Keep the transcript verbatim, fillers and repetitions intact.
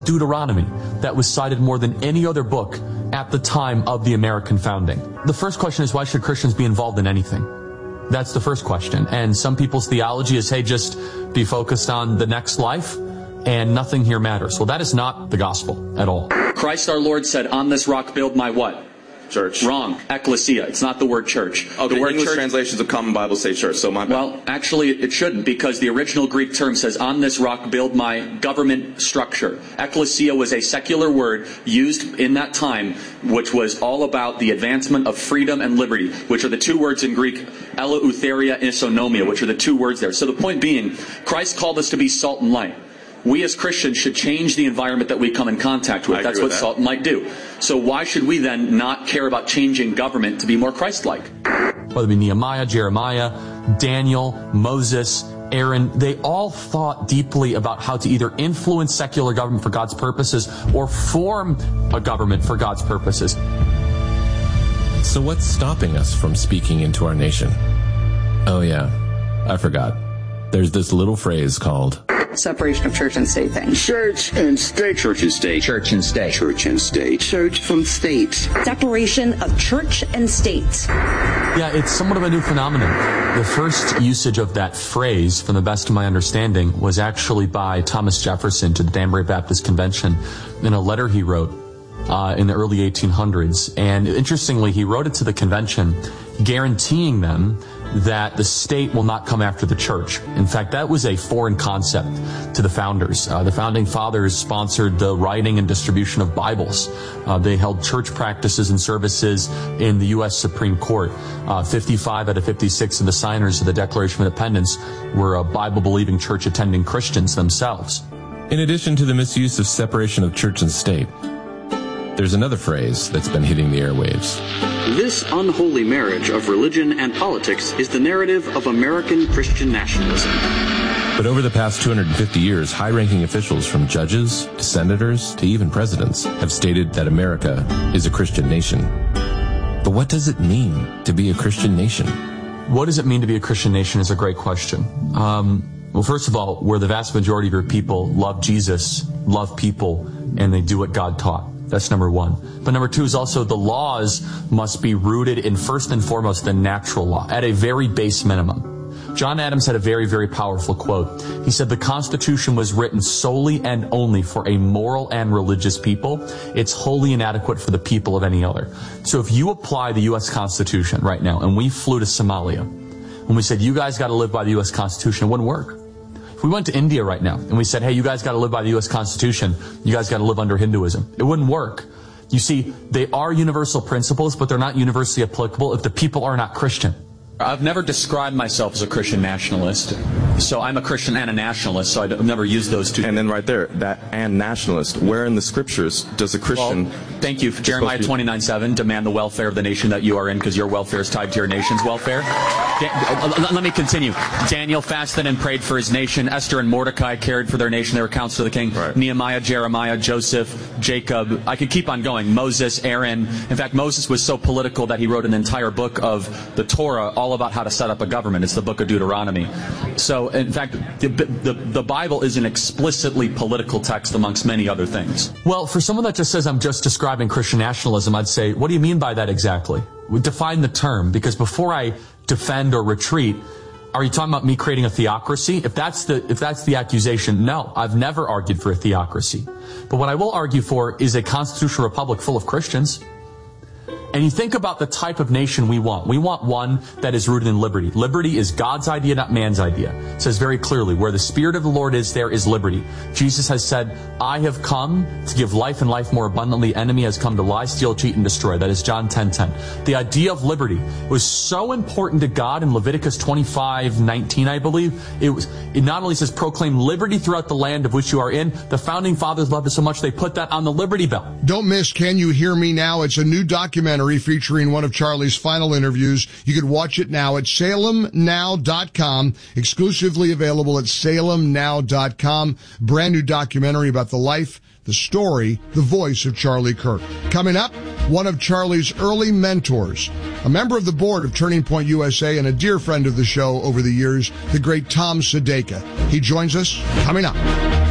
Deuteronomy that was cited more than any other book at the time of the American founding. The first question is, why should Christians be involved in anything? That's the first question. And some people's theology is, hey, just be focused on the next life and nothing here matters. Well, that is not the gospel at all. Christ our Lord said, on this rock build my what? Church. Wrong. Ecclesia. It's not the word church. Okay, the word English church, translations of Common Bible say church, so my bad. Well, actually, it shouldn't, because the original Greek term says, on this rock build my government structure. Ecclesia was a secular word used in that time, which was all about the advancement of freedom and liberty, which are the two words in Greek, eleutheria and isonomia, which are the two words there. So the point being, Christ called us to be salt and light. We as Christians should change the environment that we come in contact with. I That's agree what with that. salt and light do. So why should we then not care about changing government to be more Christ-like? Whether it be Nehemiah, Jeremiah, Daniel, Moses, Aaron, they all thought deeply about how to either influence secular government for God's purposes or form a government for God's purposes. So what's stopping us from speaking into our nation? Oh yeah, I forgot. There's this little phrase called separation of church and state thing. Church and state. Church and state. Church and state. Church and state. Church from state. Separation of church and state. Yeah, it's somewhat of a new phenomenon. The first usage of that phrase, from the best of my understanding, was actually by Thomas Jefferson to the Danbury Baptist Convention in a letter he wrote uh, in the early eighteen hundreds. And interestingly, he wrote it to the convention, guaranteeing them that the state will not come after the church. In fact, that was a foreign concept to the founders. Uh, the founding fathers sponsored the writing and distribution of Bibles. Uh, they held church practices and services in the U S Supreme Court. Uh, fifty-five out of fifty-six of the signers of the Declaration of Independence were uh, Bible-believing, church-attending Christians themselves. In addition to the misuse of separation of church and state, there's another phrase that's been hitting the airwaves. This unholy marriage of religion and politics is the narrative of American Christian nationalism. But over the past two hundred fifty years, high-ranking officials from judges to senators to even presidents have stated that America is a Christian nation. But what does it mean to be a Christian nation? What does it mean to be a Christian nation is a great question. Um, well, first of all, where the vast majority of your people love Jesus, love people, and they do what God taught. That's number one. But number two is also the laws must be rooted in, first and foremost, the natural law at a very base minimum. John Adams had a very, very powerful quote. He said, the Constitution was written solely and only for a moral and religious people. It's wholly inadequate for the people of any other. So if you apply the U S Constitution right now, and we flew to Somalia, and we said, you guys got to live by the U S Constitution, it wouldn't work. If we went to India right now and we said, hey, you guys got to live by the U S Constitution, you guys got to live under Hinduism, it wouldn't work. You see, they are universal principles, but they're not universally applicable if the people are not Christian. I've never described myself as a Christian nationalist. So I'm a Christian and a nationalist, so I've never used those two. And then right there, that and nationalist, where in the scriptures does a Christian... Well, thank you. Jeremiah twenty-nine seven, demand the welfare of the nation that you are in, because your welfare is tied to your nation's welfare. Da- let me continue. Daniel fasted and prayed for his nation. Esther and Mordecai cared for their nation. They were counsel of the king. Right. Nehemiah, Jeremiah, Joseph, Jacob. I could keep on going. Moses, Aaron. In fact, Moses was so political that he wrote an entire book of the Torah all about how to set up a government. It's the book of Deuteronomy. So, in fact, the, the, the Bible is an explicitly political text amongst many other things. Well, for someone that just says I'm just describing Christian nationalism, I'd say, what do you mean by that exactly? Define the term, because before I defend or retreat, are you talking about me creating a theocracy? If that's the if that's the accusation, no, I've never argued for a theocracy. But what I will argue for is a constitutional republic full of Christians. And you think about the type of nation we want. We want one that is rooted in liberty. Liberty is God's idea, not man's idea. It says very clearly, where the Spirit of the Lord is, there is liberty. Jesus has said, I have come to give life and life more abundantly. Enemy has come to lie, steal, cheat, and destroy. That is John ten ten. The idea of liberty was so important to God in Leviticus twenty-five nineteen, I believe. It was. It not only says proclaim liberty throughout the land of which you are in. The founding fathers loved it so much they put that on the Liberty Bell. Don't miss Can You Hear Me Now? It's a new documentary featuring one of Charlie's final interviews. You can watch it now at salem now dot com, exclusively available at salem now dot com. Brand new documentary about the life, the story, the voice of Charlie Kirk. Coming up, one of Charlie's early mentors, a member of the board of Turning Point U S A and a dear friend of the show over the years, the great Tom Sedeka. He joins us coming up.